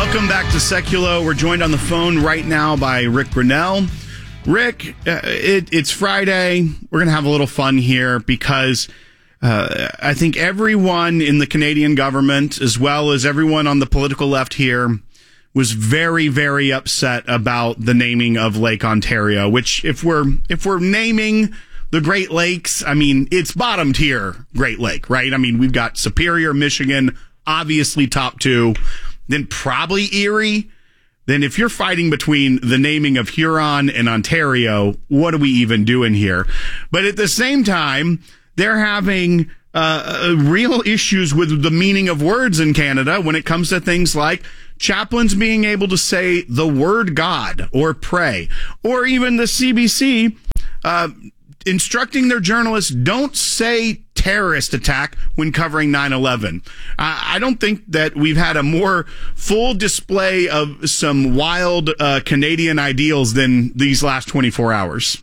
Welcome back to Seculo. We're joined on the phone right now by Rick Grenell. Rick, it's Friday. We're going to have a little fun here because I think everyone in the Canadian government, as well as everyone on the political left here, was very, very upset about the naming of Lake Ontario, which if we're naming the Great Lakes, I mean, it's bottom tier Great Lake, right? I mean, we've got Superior, Michigan, obviously top two. Then probably Erie. Then if you're fighting between the naming of Huron and Ontario, what are we even doing here? But at the same time, they're having real issues with the meaning of words in Canada when it comes to things like chaplains being able to say the word God or pray, or even the CBC instructing their journalists don't say terrorist attack when covering 9/11. I don't think that we've had a more full display of some wild Canadian ideals than these last 24 hours.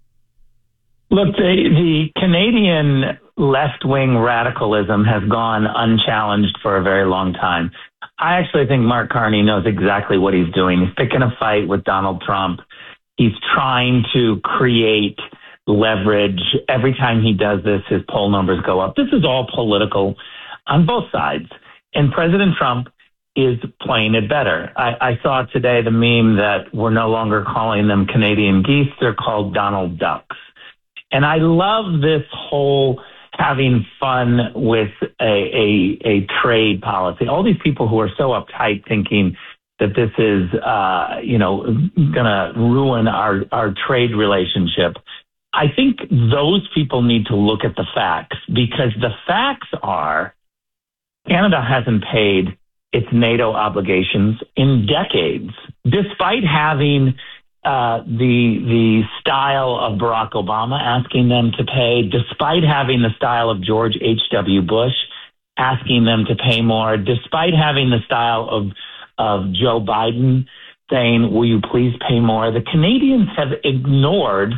Look, the Canadian left-wing radicalism has gone unchallenged for a very long time. I actually think Mark Carney knows exactly what he's doing. He's picking a fight with Donald Trump. He's trying to create leverage. Every time he does this, his poll numbers go up. This is all political on both sides. And President Trump is playing it better. I saw today the meme that we're no longer calling them Canadian geese. They're called Donald Ducks. And I love this whole having fun with a trade policy. All these people who are so uptight thinking that this is, going to ruin our trade relationship. I think those people need to look at the facts, because the facts are Canada hasn't paid its NATO obligations in decades, despite having the style of Barack Obama asking them to pay, despite having the style of George H.W. Bush asking them to pay more, despite having the style of Joe Biden saying, will you please pay more? The Canadians have ignored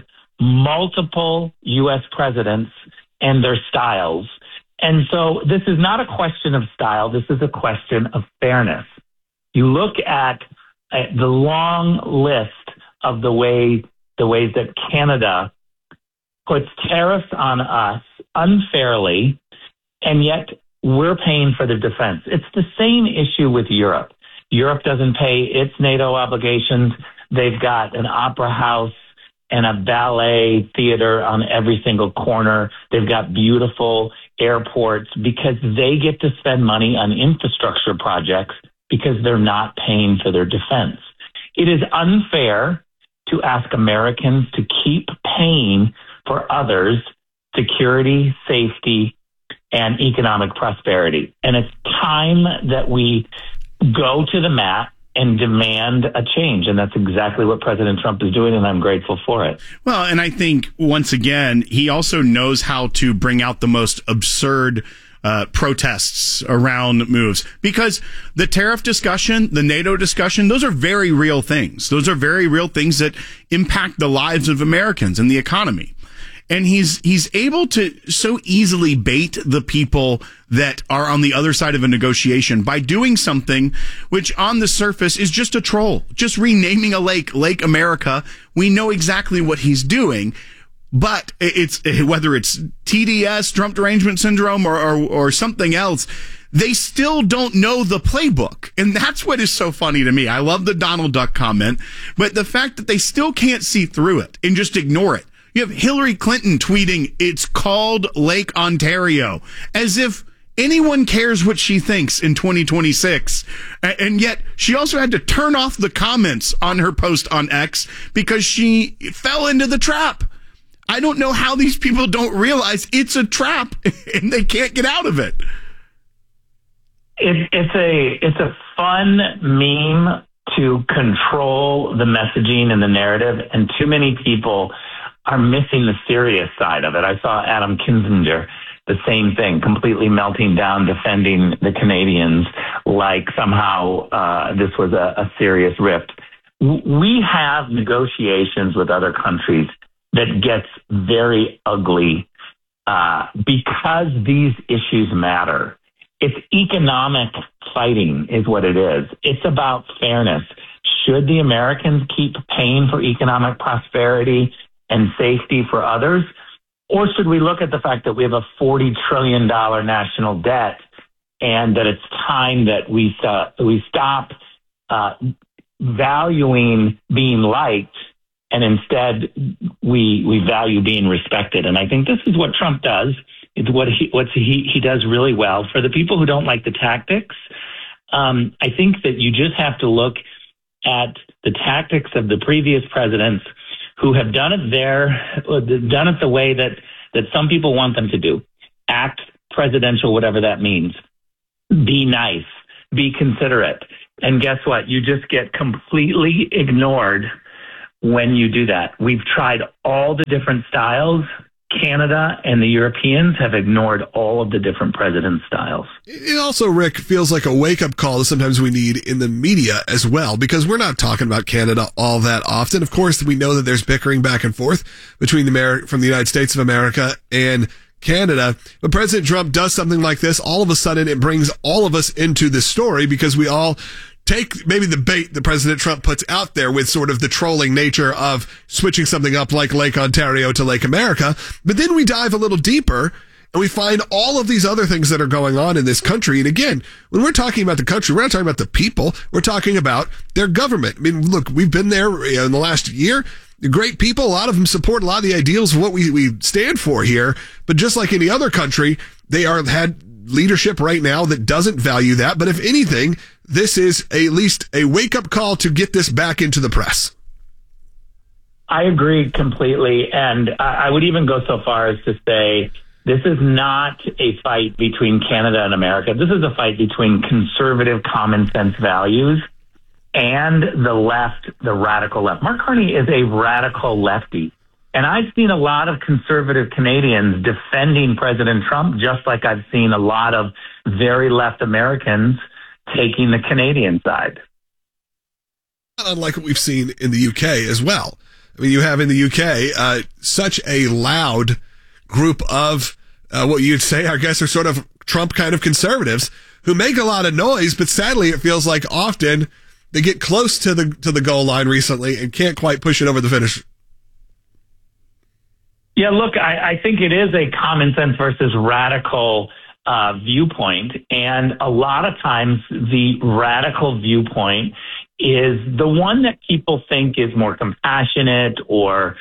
multiple U.S. presidents and their styles. And so this is not a question of style. This is a question of fairness. You look at the long list of the ways that Canada puts tariffs on us unfairly, and yet we're paying for their defense. It's the same issue with Europe. Europe doesn't pay its NATO obligations. They've got an opera house and a ballet theater on every single corner. They've got beautiful airports because they get to spend money on infrastructure projects because they're not paying for their defense. It is unfair to ask Americans to keep paying for others' security, safety, and economic prosperity. And it's time that we go to the mat and demand a change. And that's exactly what President Trump is doing, and I'm grateful for it. Well, and I think, once again, he also knows how to bring out the most absurd protests around moves, because the tariff discussion, the NATO discussion, those are very real things. Those are very real things that impact the lives of Americans and the economy. And he's able to so easily bait the people that are on the other side of a negotiation by doing something which on the surface is just a troll, just renaming a lake, Lake America. We know exactly what he's doing. But it's whether it's TDS, Trump derangement syndrome, or something else, they still don't know the playbook. And that's what is so funny to me. I love the Donald Duck comment, but the fact that they still can't see through it and just ignore it. You have Hillary Clinton tweeting, it's called Lake Ontario, as if anyone cares what she thinks in 2026. And yet she also had to turn off the comments on her post on X because she fell into the trap. I don't know how these people don't realize it's a trap and they can't get out of it. It's a fun meme to control the messaging and the narrative, and too many people are missing the serious side of it. I saw Adam Kinzinger, the same thing, completely melting down, defending the Canadians like somehow this was a serious rift. We have negotiations with other countries that gets very ugly because these issues matter. It's economic fighting is what it is. It's about fairness. Should the Americans keep paying for economic prosperity and safety for others? Or should we look at the fact that we have a $40 trillion national debt and that it's time that we stop valuing being liked and instead we value being respected? And I think this is what Trump does. It's what he does really well. For the people who don't like the tactics, I think that you just have to look at the tactics of the previous presidents who have done it the way that some people want them to do. Act presidential, whatever that means. Be nice. Be considerate. And guess what? You just get completely ignored when you do that. We've tried all the different styles. Canada and the Europeans have ignored all of the different president styles. It also, Rick, feels like a wake-up call that sometimes we need in the media as well, because we're not talking about Canada all that often. Of course, we know that there's bickering back and forth between from the United States of America and Canada. But President Trump does something like this. All of a sudden, it brings all of us into this story because we all take maybe the bait that President Trump puts out there with sort of the trolling nature of switching something up like Lake Ontario to Lake America. But then we dive a little deeper and we find all of these other things that are going on in this country. And again, when we're talking about the country, we're not talking about the people. We're talking about their government. I mean, look, we've been there in the last year. Great people. A lot of them support a lot of the ideals of what we stand for here. But just like any other country, they had leadership right now that doesn't value that. But if anything, this is at least a wake-up call to get this back into the press. I agree completely. And I would even go so far as to say this is not a fight between Canada and America. This is a fight between conservative common sense values and the left, the radical left. Mark Carney is a radical lefty. And I've seen a lot of conservative Canadians defending President Trump, just like I've seen a lot of very left Americans taking the Canadian side. Unlike what we've seen in the UK as well. I mean, you have in the UK such a loud group of what you'd say, I guess, are sort of Trump kind of conservatives who make a lot of noise, but sadly it feels like often they get close to the goal line recently and can't quite push it over the finish. Yeah, look, I think it is a common sense versus radical viewpoint. And a lot of times the radical viewpoint is the one that people think is more compassionate or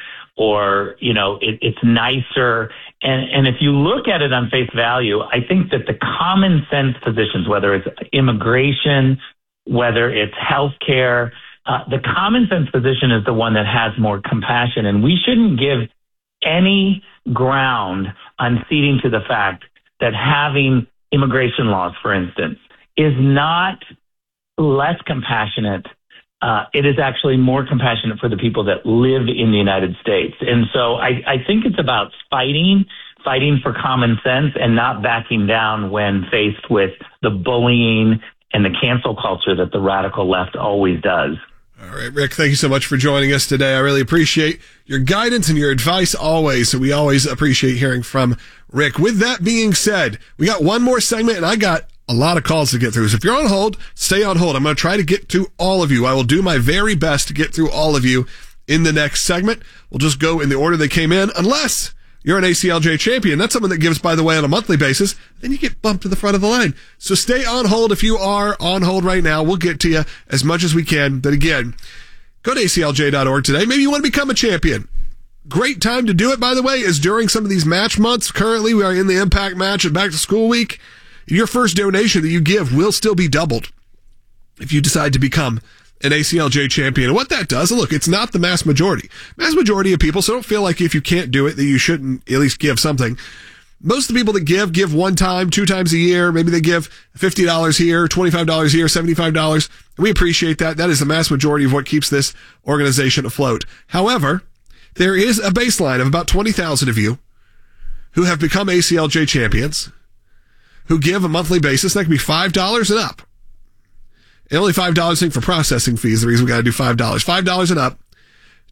it's nicer. And if you look at it on face value, I think that the common sense positions, whether it's immigration, whether it's healthcare, the common sense position is the one that has more compassion. And we shouldn't give any ground on ceding to the fact that having immigration laws, for instance, is not less compassionate. It is actually more compassionate for the people that live in the United States. And so I think it's about fighting for common sense and not backing down when faced with the bullying and the cancel culture that the radical left always does. All right, Rick, thank you so much for joining us today. I really appreciate your guidance and your advice always. So we always appreciate hearing from Rick. With that being said, we got one more segment and I got a lot of calls to get through. So if you're on hold, stay on hold. I'm going to try to get to all of you. I will do my very best to get through all of you in the next segment. We'll just go in the order they came in, unless you're an ACLJ champion. That's someone that gives, by the way, on a monthly basis. Then you get bumped to the front of the line. So stay on hold. If you are on hold right now, we'll get to you as much as we can. But again, go to aclj.org today. Maybe you want to become a champion. Great time to do it, by the way, is during some of these match months. Currently, we are in the Impact Match and Back to School Week. Your first donation that you give will still be doubled if you decide to become an ACLJ champion. And what that does, look, it's not the mass majority. Mass majority of people, so don't feel like if you can't do it that you shouldn't at least give something. Most of the people that give one time, 2 times a year. Maybe they give $50 here, $25 here, $75. We appreciate that. That is the mass majority of what keeps this organization afloat. However, there is a baseline of about 20,000 of you who have become ACLJ champions, who give a monthly basis. That can be $5 and up. And only $5 I think for processing fees. The reason we got to do $5. $5 and up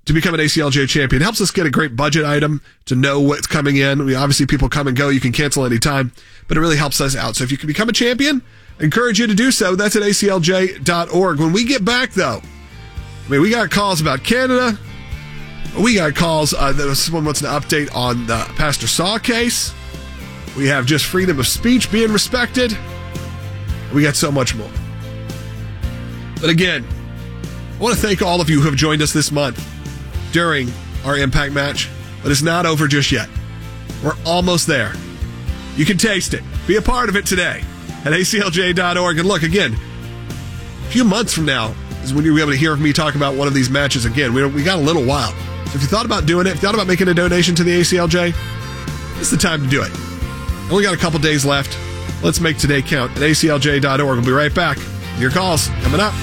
to become an ACLJ champion. It helps us get a great budget item to know what's coming in. Obviously, people come and go. You can cancel anytime, but it really helps us out. So if you can become a champion, I encourage you to do so. That's at aclj.org. When we get back, though, we got calls about Canada. We got calls. Someone wants an update on the Pastor Saw case. We have just freedom of speech being respected. We got so much more. But again, I want to thank all of you who have joined us this month during our Impact Match, but it's not over just yet. We're almost there. You can taste it. Be a part of it today at aclj.org. And look, again, a few months from now is when you'll be able to hear me talk about one of these matches again. We got a little while. So if you thought about doing it, if you thought about making a donation to the ACLJ, it's the time to do it. Only got a couple days left. Let's make today count at aclj.org. We'll be right back. Your calls coming up.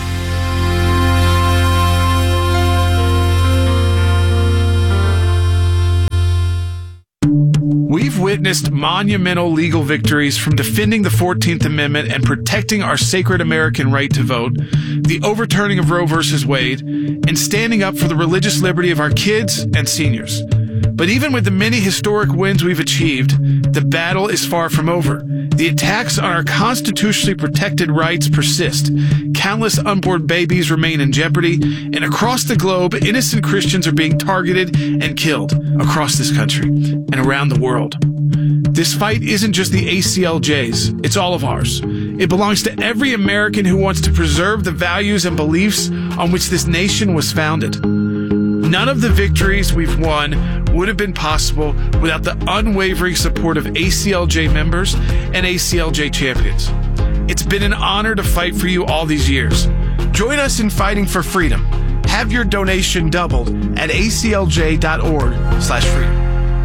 We've witnessed monumental legal victories from defending the 14th Amendment and protecting our sacred American right to vote, the overturning of Roe v. Wade, and standing up for the religious liberty of our kids and seniors. But even with the many historic wins we've achieved, the battle is far from over. The attacks on our constitutionally protected rights persist. Countless unborn babies remain in jeopardy, and across the globe, innocent Christians are being targeted and killed across this country and around the world. This fight isn't just the ACLJ's, it's all of ours. It belongs to every American who wants to preserve the values and beliefs on which this nation was founded. None of the victories we've won would have been possible without the unwavering support of ACLJ members and ACLJ champions. It's been an honor to fight for you all these years. Join us in fighting for freedom. Have your donation doubled at aclj.org/freedom.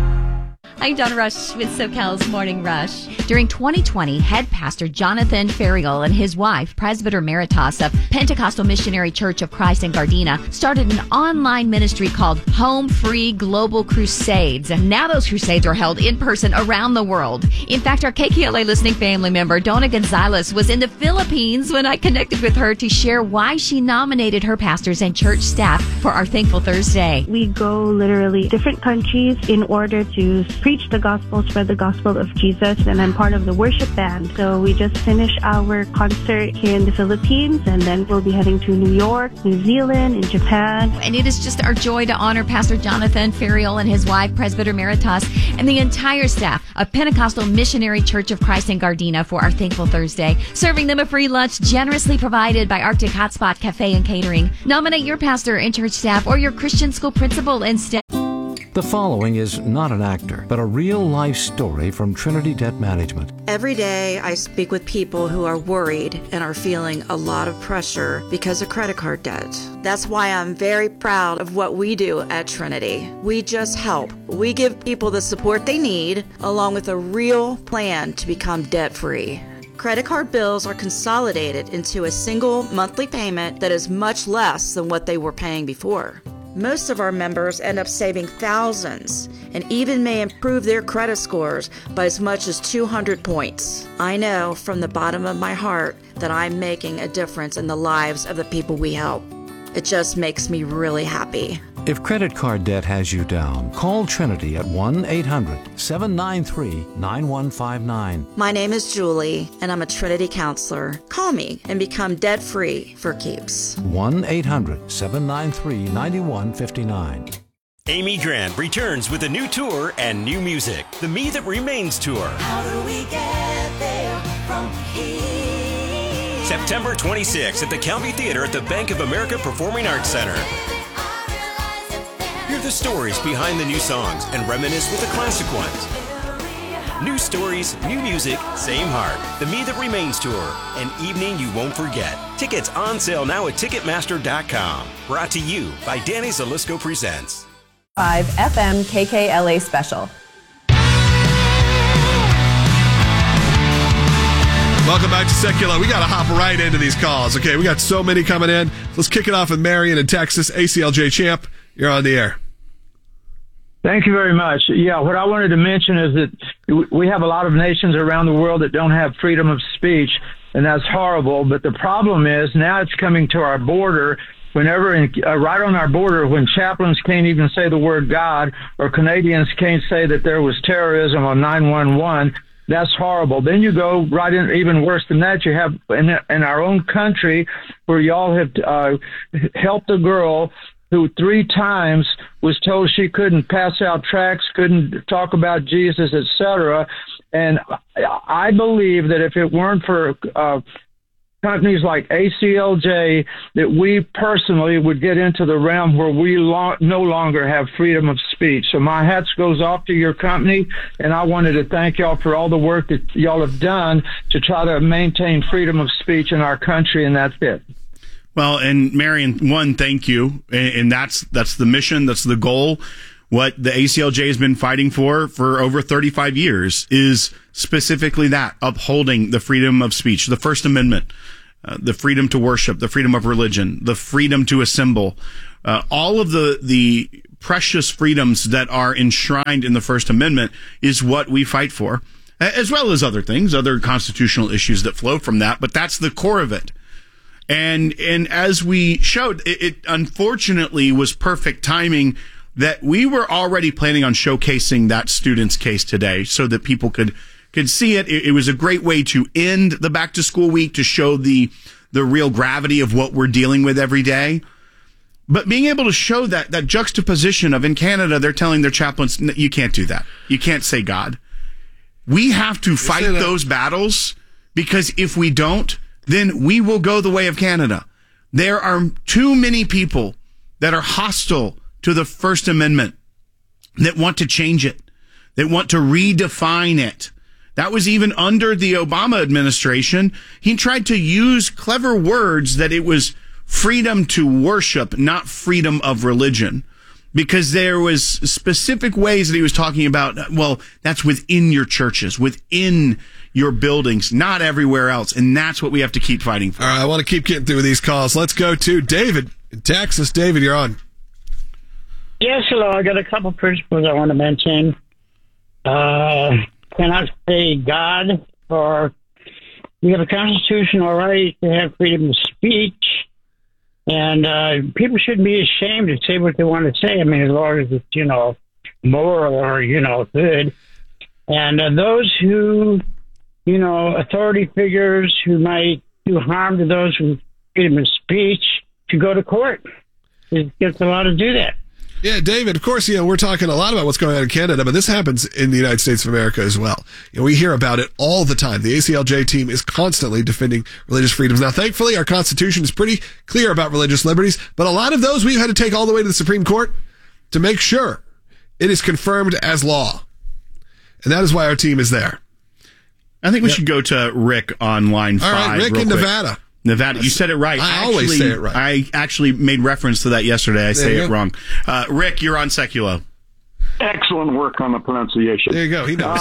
I'm Donna Rush with SoCal's Morning Rush. During 2020, head pastor Jonathan Ferriol and his wife, Presbyter Emeritus of Pentecostal Missionary Church of Christ in Gardena, started an online ministry called Home Free Global Crusades. And now those crusades are held in person around the world. In fact, our KKLA listening family member, Donna Gonzalez, was in the Philippines when I connected with her to share why she nominated her pastors and church staff for our Thankful Thursday. We go literally different countries in order to preach the gospel, spread the gospel of Jesus, and I'm part of the worship band. So we just finished our concert here in the Philippines, and then we'll be heading to New York, New Zealand, and Japan. And it is just our joy to honor Pastor Jonathan Ferriol and his wife, Presbyter Emeritus, and the entire staff of Pentecostal Missionary Church of Christ in Gardena for our Thankful Thursday, serving them a free lunch generously provided by Arctic Hotspot Cafe and Catering. Nominate your pastor and church staff or your Christian school principal instead. The following is not an actor, but a real-life story from Trinity Debt Management. Every day I speak with people who are worried and are feeling a lot of pressure because of credit card debt. That's why I'm very proud of what we do at Trinity. We just help. We give people the support they need, along with a real plan to become debt-free. Credit card bills are consolidated into a single monthly payment that is much less than what they were paying before. Most of our members end up saving thousands and even may improve their credit scores by as much as 200 points. I know from the bottom of my heart that I'm making a difference in the lives of the people we help. It just makes me really happy. If credit card debt has you down, call Trinity at 1-800-793-9159. My name is Julie, and I'm a Trinity counselor. Call me and become debt-free for keeps. 1-800-793-9159. Amy Grant returns with a new tour and new music. The Me That Remains Tour. How do we get there from here? September 26th at the Calvi Theater at the Bank of America Performing Arts Center. Hear the stories behind the new songs and reminisce with the classic ones. New stories, new music, same heart. The Me That Remains Tour. An evening you won't forget. Tickets on sale now at Ticketmaster.com. Brought to you by Danny Zalisco Presents. 5 FM KKLA Special. Welcome back to Secular. We got to hop right into these calls. Okay, we got so many coming in. Let's kick it off with Marion in Texas. ACLJ champ, you're on the air. Thank you very much. Yeah, what I wanted to mention is that we have a lot of nations around the world that don't have freedom of speech, and that's horrible. But the problem is now it's coming to our border whenever right on our border, when chaplains can't even say the word God, or Canadians can't say that there was terrorism on 911, that's horrible. Then you go right in, even worse than that, you have in our own country where y'all have helped a girl who 3 times was told she couldn't pass out tracts, couldn't talk about Jesus, etc. And I believe that if it weren't for companies like ACLJ, that we personally would get into the realm where we no longer have freedom of speech. So my hats goes off to your company, and I wanted to thank y'all for all the work that y'all have done to try to maintain freedom of speech in our country, and that's it. Well, and Marion, one, thank you. And that's the mission, that's the goal. What the ACLJ has been fighting for over 35 years is specifically that, upholding the freedom of speech, the First Amendment, the freedom to worship, the freedom of religion, the freedom to assemble, all of the precious freedoms that are enshrined in the First Amendment is what we fight for, as well as other things, other constitutional issues that flow from that. But that's the core of it. And as we showed, it unfortunately was perfect timing that we were already planning on showcasing that student's case today so that people could see it. It was a great way to end the back to school week, to show the real gravity of what we're dealing with every day. But being able to show that juxtaposition of, in Canada, they're telling their chaplains, you can't do that. You can't say God. We have to fight those battles, because if we don't, then we will go the way of Canada. There are too many people that are hostile to the First Amendment, that want to change it, that want to redefine it. That was even under the Obama administration. He tried to use clever words that it was freedom to worship, not freedom of religion, because there was specific ways that he was talking about, well, that's within your churches, within your buildings, not everywhere else. And that's what we have to keep fighting for. All right, I want to keep getting through these calls. Let's go to David in Texas. David, you're on. Yes, hello. I got a couple principles I want to mention. Cannot say God, or we have a constitutional right to have freedom of speech, and people shouldn't be ashamed to say what they want to say. I mean, as long as it's, moral or, good. And those who, authority figures who might do harm to those with freedom of speech should go to court. It gets allowed to do that. Yeah, David, of course, we're talking a lot about what's going on in Canada, but this happens in the United States of America as well. We hear about it all the time. The ACLJ team is constantly defending religious freedoms. Now, thankfully, our Constitution is pretty clear about religious liberties, but a lot of those we've had to take all the way to the Supreme Court to make sure it is confirmed as law. And that is why our team is there. I think we should go to Rick on line 5. All right, Rick in Nevada. Nevada, you said it right. I always say it right. I actually made reference to that yesterday. I say it wrong. Rick, you're on Seculo. Excellent work on the pronunciation. There you go. He knows.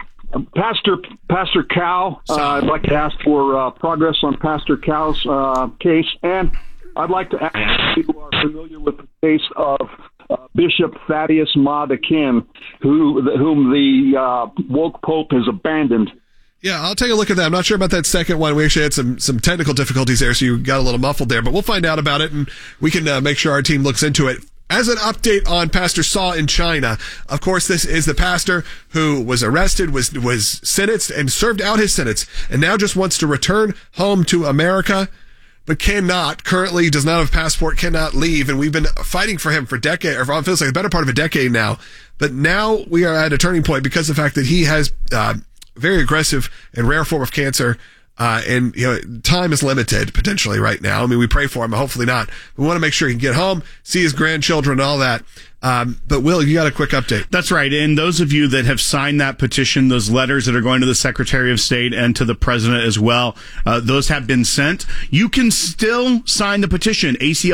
Pastor Cal, I'd like to ask for progress on Pastor Cal's case, and I'd like to ask people who are familiar with the case of Bishop Thaddeus Ma-de-Kin, whom the woke pope has abandoned. Yeah, I'll take a look at that. I'm not sure about that second one. We actually had some technical difficulties there, so you got a little muffled there, but we'll find out about it, and we can make sure our team looks into it. As an update on Pastor Saw in China, of course, this is the pastor who was arrested, was sentenced, and served out his sentence, and now just wants to return home to America, but currently does not have a passport, cannot leave, and we've been fighting for him for decades, or it feels like the better part of a decade now. But now we are at a turning point because of the fact that he has very aggressive and rare form of cancer, and time is limited potentially right now. I mean, we pray for him, but hopefully not. We want to make sure he can get home, see his grandchildren, and all that. But Will, you got a quick update. That's right. And those of you that have signed that petition, those letters that are going to the Secretary of State and to the President as well, those have been sent. You can still sign the petition,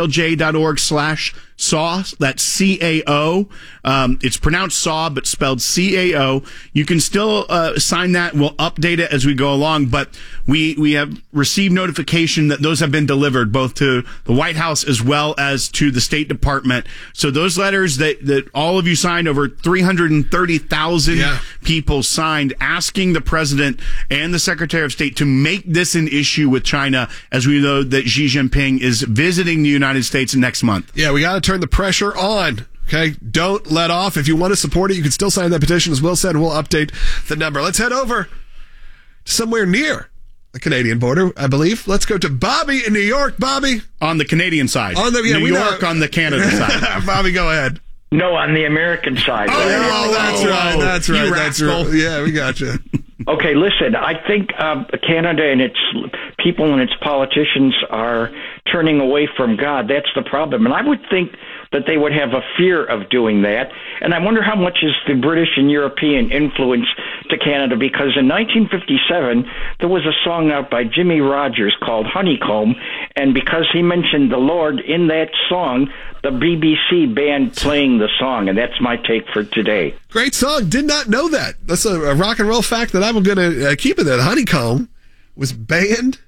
aclj.org/SAW. That's CAO. It's pronounced SAW, but spelled CAO. You can still sign that. We'll update it as we go along. But we have received notification that those have been delivered both to the White House as well as to the State Department. So those letters petitions that all of you signed, over 330,000 people signed, asking the president and the Secretary of State to make this an issue with China, as we know that Xi Jinping is visiting the United States next month. Yeah, we got to turn the pressure on. Okay, don't let off. If you want to support it, you can still sign that petition, as Will said, and we'll update the number. Let's head over to somewhere near the Canadian border, I believe. Let's go to Bobby in New York. Bobby. On the Canadian side. New York on the Canada side. Bobby, go ahead. No, on the American side. That's right. Yeah, we got you. Okay, listen, I think Canada and its people and its politicians are turning away from God. That's the problem. And I would think that they would have a fear of doing that. And I wonder how much is the British and European influence to Canada, because in 1957, there was a song out by Jimmy Rogers called Honeycomb, and because he mentioned the Lord in that song, the BBC banned playing the song, and that's my take for today. Great song. Did not know that. That's a rock and roll fact that I'm going to keep in there. Honeycomb was banned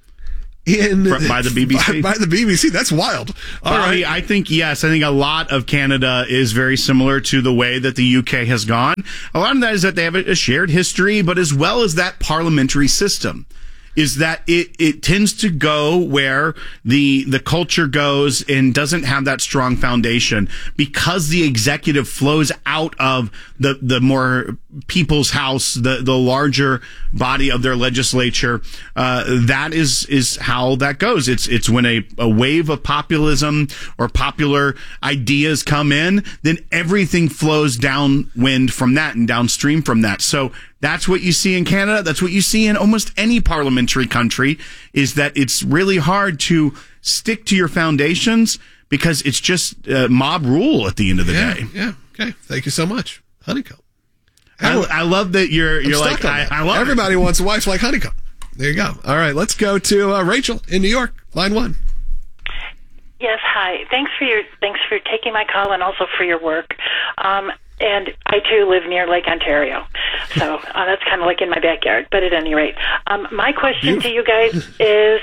by the BBC. By the BBC. That's wild. All Bobby, right. I think a lot of Canada is very similar to the way that the UK has gone. A lot of that is that they have a shared history, but as well as that parliamentary system, is that it tends to go where the culture goes and doesn't have that strong foundation, because the executive flows out of the more people's house, the larger body of their legislature. That is how that goes. It's when a wave of populism or popular ideas come in, then everything flows downwind from that and downstream from that. So that's what you see in Canada. That's what you see in almost any parliamentary country, is that it's really hard to stick to your foundations because it's just mob rule at the end of the day. Yeah. Okay. Thank you so much. Honeycomb. I love that you're like, I love everybody wants a wife like Honeycomb. There you go. All right. Let's go to Rachel in New York. Line 1. Yes. Hi. Thanks for taking my call, and also for your work. And I, too, live near Lake Ontario. So that's kind of like in my backyard. But at any rate, my question to you guys is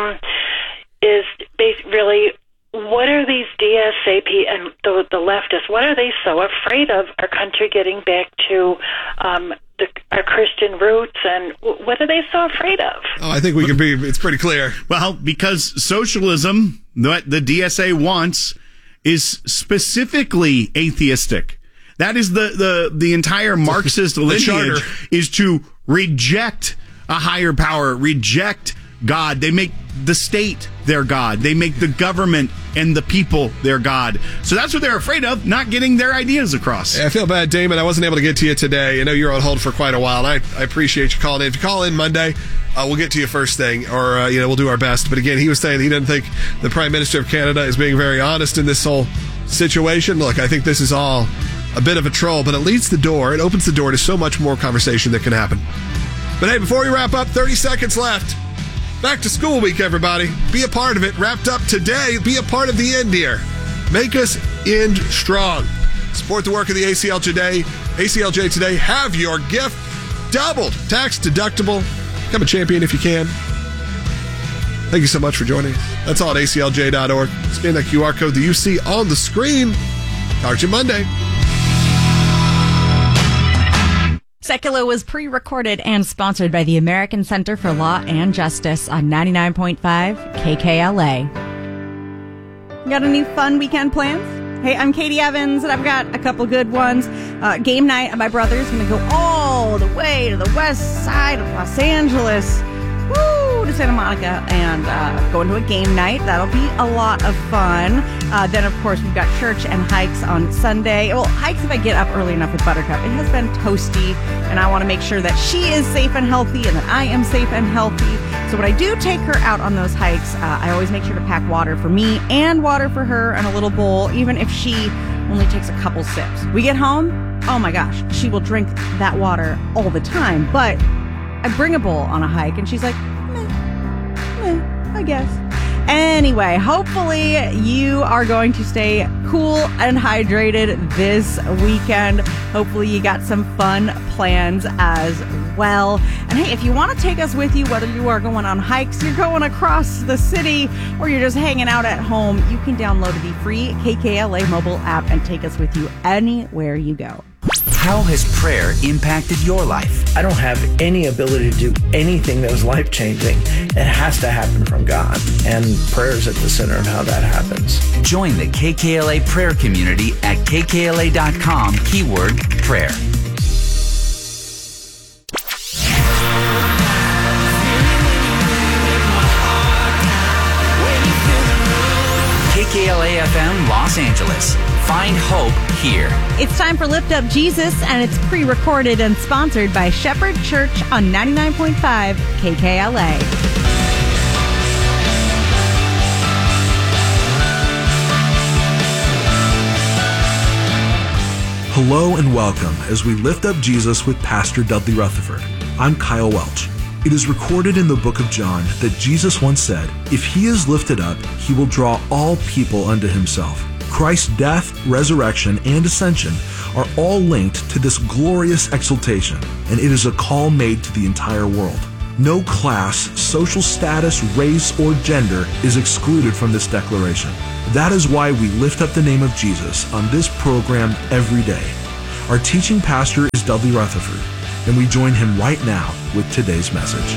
really, what are these DSAP and the leftists, what are they so afraid of our country getting back to our Christian roots, and what are they so afraid of? Oh, I think it's pretty clear. Well, because socialism, what the DSA wants, is specifically atheistic. That is the entire Marxist lineage, is to reject a higher power, reject God. They make the state their God. They make the government and the people their God. So that's what they're afraid of, not getting their ideas across. I feel bad, Damon. I wasn't able to get to you today. I know you're on hold for quite a while, and I appreciate you calling in. If you call in Monday, we'll get to you first thing, or we'll do our best. But again, he was saying he doesn't think the Prime Minister of Canada is being very honest in this whole situation. Look, I think this is all a bit of a troll, but it opens the door to so much more conversation that can happen. But hey, before we wrap up, 30 seconds left. Back to school week, everybody. Be a part of it. Wrapped up today. Be a part of the end here. Make us end strong. Support the work of the ACLJ today. Have your gift doubled, tax deductible. Become a champion if you can. Thank you so much for joining us. That's all at aclj.org. Scan that QR code that you see on the screen. Talk to you Monday. Secular was pre-recorded and sponsored by the American Center for Law and Justice on 99.5 KKLA. Got any fun weekend plans? Hey, I'm Katie Evans, and I've got a couple good ones. Game night at my brother's going to go all the way to the west side of Los Angeles. Woo! To Santa Monica, and going to a game night. That'll be a lot of fun. Then, of course, we've got church and hikes on Sunday. Well, hikes if I get up early enough with Buttercup. It has been toasty, and I want to make sure that she is safe and healthy and that I am safe and healthy. So when I do take her out on those hikes, I always make sure to pack water for me and water for her in a little bowl, even if she only takes a couple sips. We get home, oh my gosh, she will drink that water all the time, but I bring a bowl on a hike, and she's like, meh, I guess. Anyway, hopefully you are going to stay cool and hydrated this weekend. Hopefully you got some fun plans as well. And hey, if you want to take us with you, whether you are going on hikes, you're going across the city, or you're just hanging out at home, you can download the free KKLA mobile app and take us with you anywhere you go. How has prayer impacted your life? I don't have any ability to do anything that is life-changing. It has to happen from God, and prayer is at the center of how that happens. Join the KKLA prayer community at kkla.com, keyword prayer. KKLA FM Los Angeles. Find hope here. It's time for Lift Up Jesus, and it's pre-recorded and sponsored by Shepherd Church on 99.5 KKLA. Hello and welcome as we lift up Jesus with Pastor Dudley Rutherford. I'm Kyle Welch. It is recorded in the book of John that Jesus once said, "If he is lifted up, he will draw all people unto himself." Christ's death, resurrection, and ascension are all linked to this glorious exaltation, and it is a call made to the entire world. No class, social status, race, or gender is excluded from this declaration. That is why we lift up the name of Jesus on this program every day. Our teaching pastor is Dudley Rutherford, and we join him right now with today's message.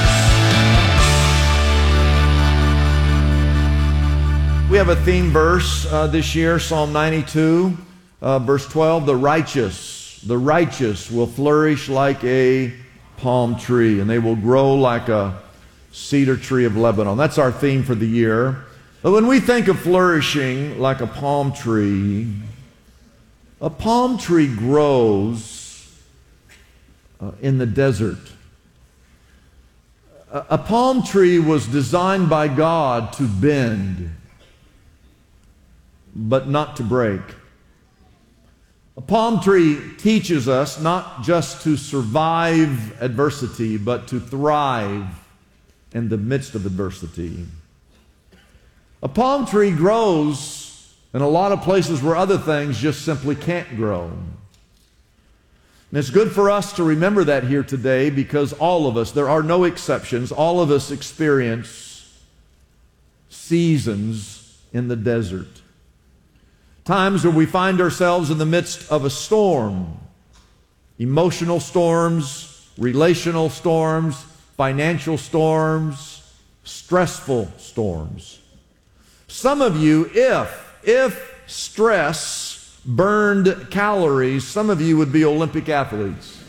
We have a theme verse this year, Psalm 92, verse 12. The righteous will flourish like a palm tree, and they will grow like a cedar tree of Lebanon. That's our theme for the year. But when we think of flourishing like a palm tree grows in the desert. A palm tree was designed by God to bend, but not to break. A palm tree teaches us not just to survive adversity, but to thrive in the midst of adversity. A palm tree grows in a lot of places where other things just simply can't grow. And it's good for us to remember that here today, because all of us, there are no exceptions, all of us experience seasons in the desert. Times where we find ourselves in the midst of a storm. Emotional storms, relational storms, financial storms, stressful storms. Some of you, if stress burned calories, some of you would be Olympic athletes.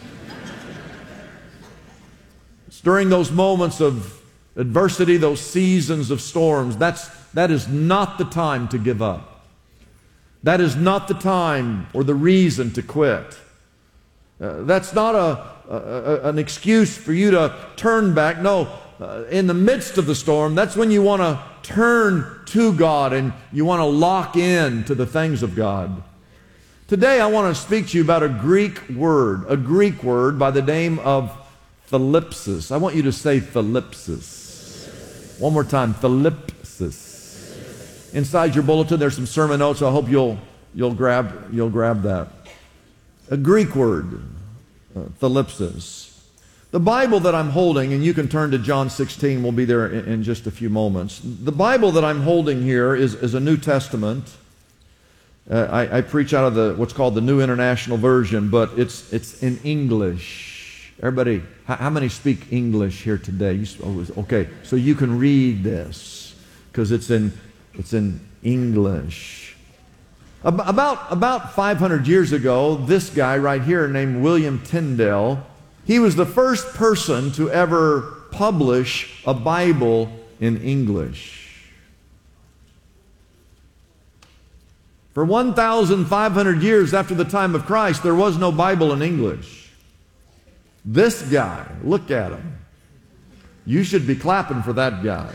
It's during those moments of adversity, those seasons of storms, that is not the time to give up. That is not the time or the reason to quit. That's not an excuse for you to turn back. No, in the midst of the storm, that's when you want to turn to God and you want to lock in to the things of God. Today I want to speak to you about a Greek word by the name of thalipsis. I want you to say thalipsis. One more time, thalipsis. Inside your bulletin, there's some sermon notes. I hope you'll grab that. A Greek word, thalipsis. The Bible that I'm holding, and you can turn to John 16. We'll be there in just a few moments. The Bible that I'm holding here is a New Testament. I preach out of what's called the New International Version, but it's in English. Everybody, how many speak English here today? Okay, so you can read this because it's in English. About 500 years ago, this guy right here named William Tyndale, he was the first person to ever publish a Bible in English. For 1,500 years after the time of Christ, there was no Bible in English. This guy, look at him. You should be clapping for that guy.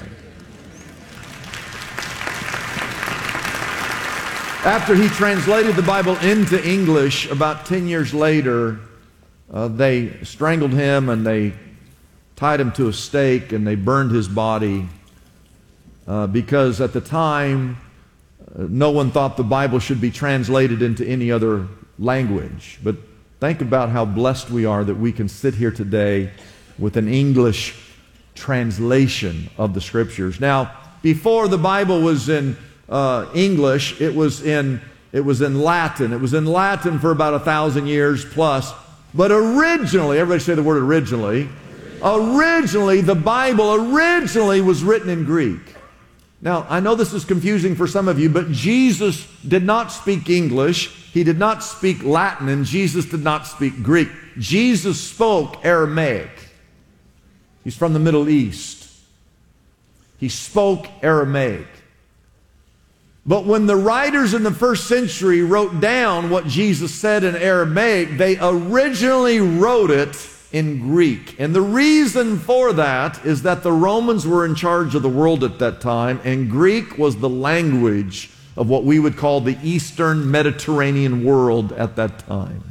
After he translated the Bible into English, about 10 years later, they strangled him and they tied him to a stake and they burned his body. because at the time, no one thought the Bible should be translated into any other language. But think about how blessed we are that we can sit here today with an English translation of the Scriptures. Now, before the Bible was in English, it was in Latin. It was in Latin for about 1,000 years plus. But originally, everybody say the word originally. Originally, the Bible originally was written in Greek. Now, I know this is confusing for some of you, but Jesus did not speak English. He did not speak Latin, and Jesus did not speak Greek. Jesus spoke Aramaic. He's from the Middle East. He spoke Aramaic. But when the writers in the first century wrote down what Jesus said in Aramaic, they originally wrote it in Greek. And the reason for that is that the Romans were in charge of the world at that time, and Greek was the language of what we would call the Eastern Mediterranean world at that time.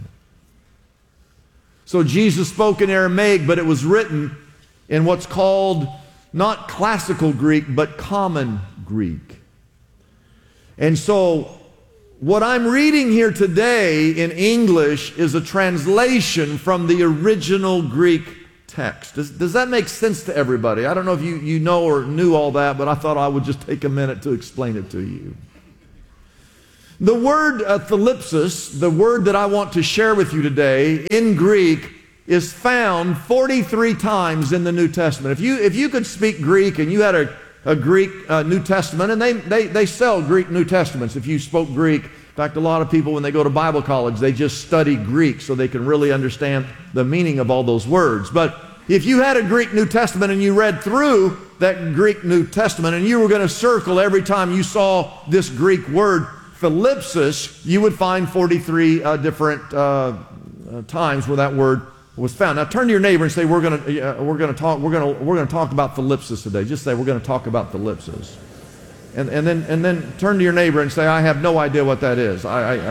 So Jesus spoke in Aramaic, but it was written in what's called not classical Greek, but common Greek. And so what I'm reading here today in English is a translation from the original Greek text. Does that make sense to everybody? I don't know if you know or knew all that, but I thought I would just take a minute to explain it to you. The word thalipsis, the word that I want to share with you today in Greek, is found 43 times in the New Testament. If you could speak Greek and you had a Greek New Testament, and they sell Greek New Testaments if you spoke Greek. In fact, a lot of people, when they go to Bible college, they just study Greek so they can really understand the meaning of all those words. But if you had a Greek New Testament and you read through that Greek New Testament and you were going to circle every time you saw this Greek word, thalipsis, you would find 43 different times where that word was found. Now turn to your neighbor and say, we're going to talk about thalipsis today. Just say, we're going to talk about thalipsis. And then turn to your neighbor and say, I have no idea what that is.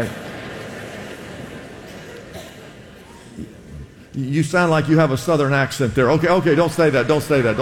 You sound like you have a southern accent there. Okay, don't say that.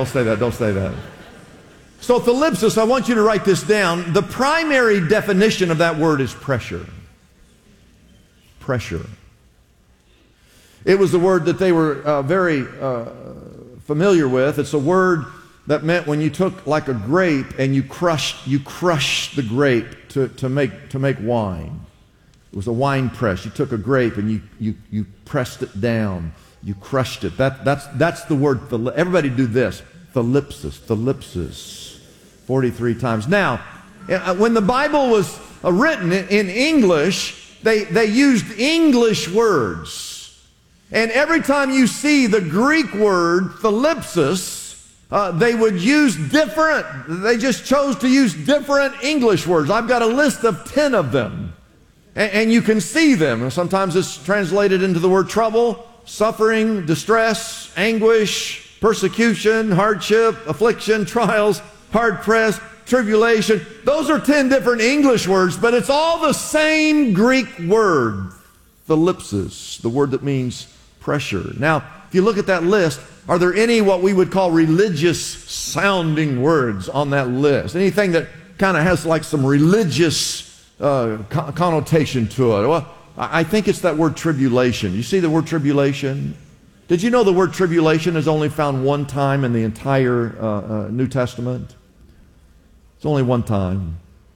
So thalipsis, I want you to write this down. The primary definition of that word is pressure. Pressure. It was the word that they were very familiar with. It's a word that meant when you took like a grape and you crushed the grape to make wine. It was a wine press. You took a grape and you pressed it down. You crushed it. That's the word. Everybody do this. Thalipsis. 43 times. Now, when the Bible was written in English, they used English words. And every time you see the Greek word thalipsis, they would use they just chose to use different English words. I've got a list of 10 of them. And you can see them. Sometimes it's translated into the word trouble, suffering, distress, anguish, persecution, hardship, affliction, trials, hard pressed, tribulation. Those are 10 different English words, but it's all the same Greek word, thalipsis, the word that means pressure. Now, if you look at that list, are there any what we would call religious sounding words on that list? Anything that kind of has like some religious connotation to it? Well, I think it's that word tribulation. You see the word tribulation? Did you know the word tribulation is only found one time in the entire New Testament? It's only one time.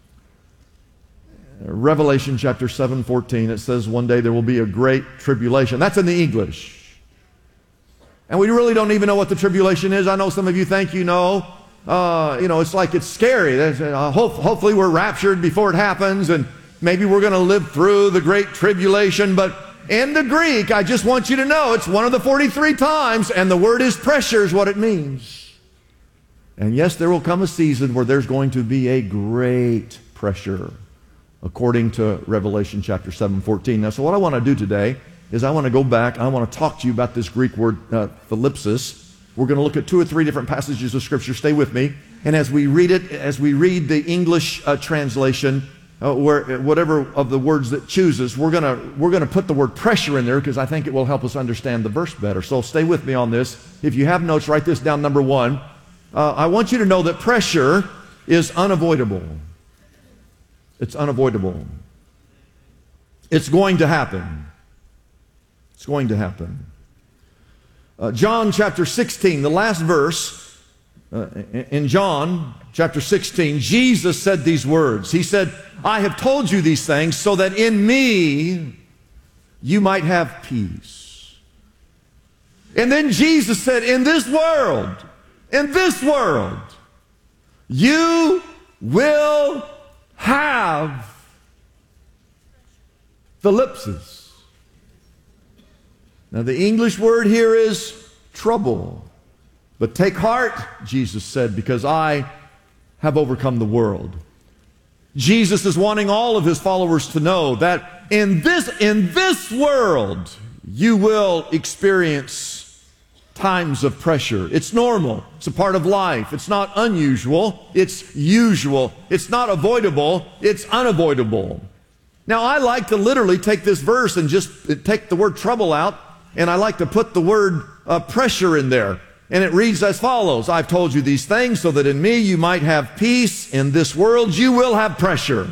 Revelation chapter 7:14, it says one day there will be a great tribulation. That's in the English. And we really don't even know what the tribulation is. I know some of you think you know. It's like it's scary. Hopefully we're raptured before it happens, and maybe we're going to live through the great tribulation. But in the Greek, I just want you to know it's one of the 43 times, and the word is pressure is what it means. And yes, there will come a season where there's going to be a great pressure, according to Revelation chapter 7:14. Now, so what I want to do today is I want to go back. I want to talk to you about this Greek word thalipsis. We're going to look at 2 or 3 different passages of Scripture. Stay with me. And as we read it, as we read the English translation, whatever of the words that chooses, we're going to put the word pressure in there because I think it will help us understand the verse better. So stay with me on this. If you have notes, write this down. Number 1. I want you to know that pressure is unavoidable. It's unavoidable. It's going to happen. It's going to happen. John chapter 16, the last verse, in John chapter 16, Jesus said these words. He said, I have told you these things so that in me you might have peace. And then Jesus said, in this world, you will have philipsis. Now the English word here is trouble. But take heart, Jesus said, because I have overcome the world. Jesus is wanting all of his followers to know that in this world you will experience times of pressure. It's normal. It's a part of life. It's not unusual. It's usual. It's not avoidable. It's unavoidable. Now I like to literally take this verse and just take the word trouble out, and I like to put the word pressure in there. And it reads as follows. I've told you these things so that in me you might have peace. In this world you will have pressure.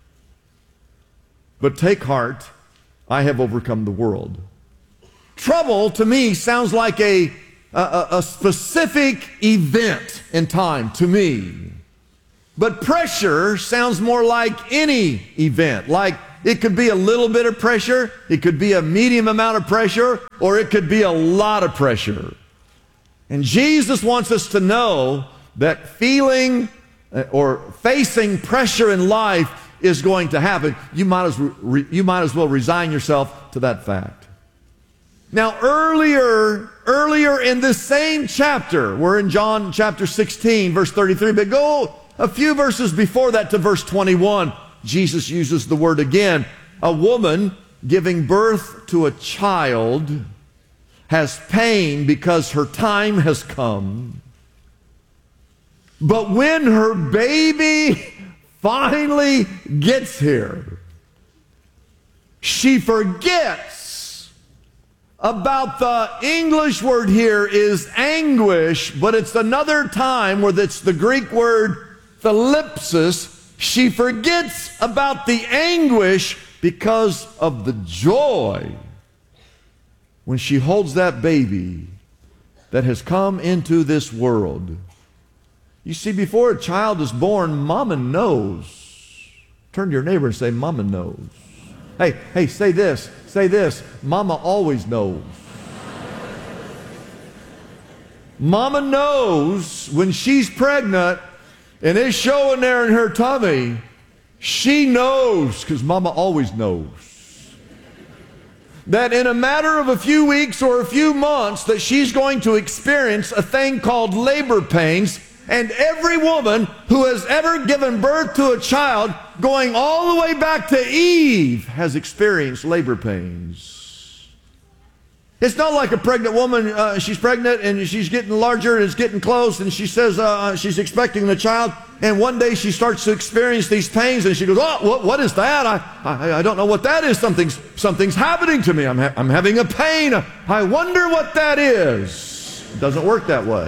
But take heart, I have overcome the world. Trouble to me sounds like a specific event in time to me. But pressure sounds more like any event. Like it could be a little bit of pressure, it could be a medium amount of pressure, or it could be a lot of pressure. And Jesus wants us to know that feeling or facing pressure in life is going to happen. You might as well resign yourself to that fact. Now earlier in this same chapter, we're in John chapter 16, verse 33, but go a few verses before that to verse 21. Jesus uses the word again. A woman giving birth to a child has pain because her time has come. But when her baby finally gets here, she forgets about the English word here is anguish, but it's another time where it's the Greek word thalipsis. She forgets about the anguish because of the joy when she holds that baby that has come into this world. You see, before a child is born, Mama knows. Turn to your neighbor and say, Mama knows. Hey, say this. Mama always knows. Mama knows when she's pregnant and it's showing there in her tummy. She knows, because Mama always knows, that in a matter of a few weeks or a few months that she's going to experience a thing called labor pains. And every woman who has ever given birth to a child, going all the way back to Eve, has experienced labor pains. It's not like a pregnant woman, she's pregnant and she's getting larger and it's getting close, and she says she's expecting the child, and one day she starts to experience these pains and she goes, oh, what is that? I don't know what that is. Something's happening to me. I'm having a pain. I wonder what that is. It doesn't work that way.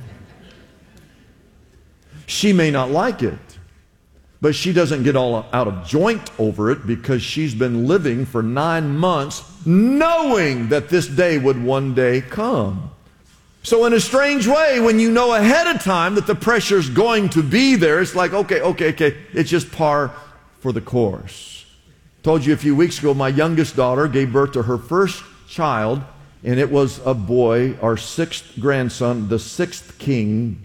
She may not like it, but she doesn't get all out of joint over it, because she's been living for 9 months knowing that this day would one day come. So in a strange way, when you know ahead of time that the pressure's going to be there, it's like, okay, it's just par for the course. Told you a few weeks ago, my youngest daughter gave birth to her first child, and it was a boy, our 6th grandson, the 6th king.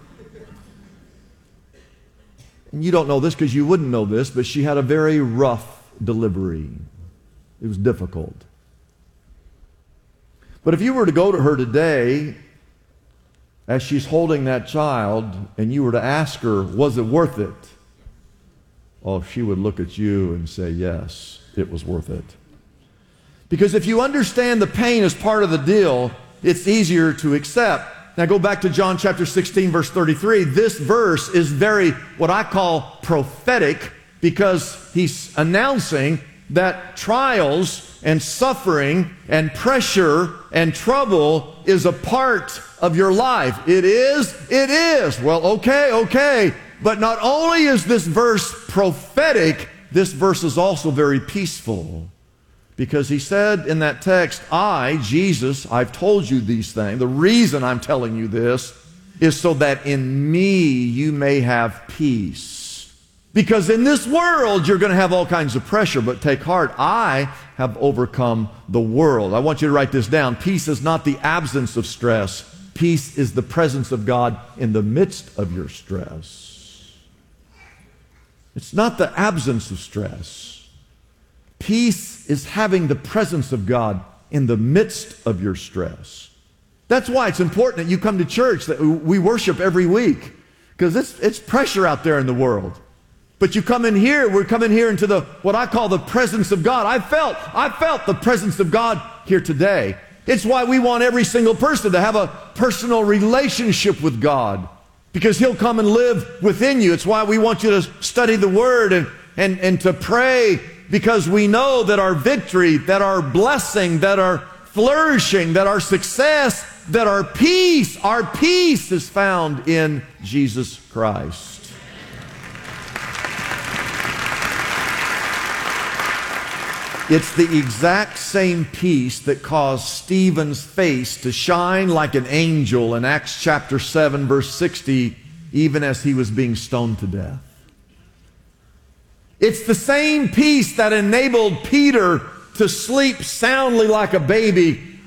And you don't know this because you wouldn't know this, but she had a very rough delivery. It was difficult. But if you were to go to her today, as she's holding that child, and you were to ask her, was it worth it? Oh, she would look at you and say, yes, it was worth it. Because if you understand the pain as part of the deal, it's easier to accept. Now go back to John chapter 16, verse 33. This verse is very, what I call prophetic, because he's announcing that trials and suffering and pressure and trouble is a part of your life. It is? It is. Well, okay. But not only is this verse prophetic, this verse is also very peaceful. Because he said in that text, I, Jesus, I've told you these things. The reason I'm telling you this is so that in me you may have peace. Because in this world you're going to have all kinds of pressure, but take heart, I have overcome the world. I want you to write this down. Peace is not the absence of stress. Peace is the presence of God in the midst of your stress. It's not the absence of stress. Peace is having the presence of God in the midst of your stress. That's why it's important that you come to church, that we worship every week, because it's pressure out there in the world. But you come in here, we're coming here into what I call the presence of God. I felt the presence of God here today. It's why we want every single person to have a personal relationship with God, because He'll come and live within you. It's why we want you to study the Word and to pray, because we know that our victory, that our blessing, that our flourishing, that our success, that our peace is found in Jesus Christ. It's the exact same peace that caused Stephen's face to shine like an angel in Acts chapter 7, verse 60, even as he was being stoned to death. It's the same peace that enabled Peter to sleep soundly like a baby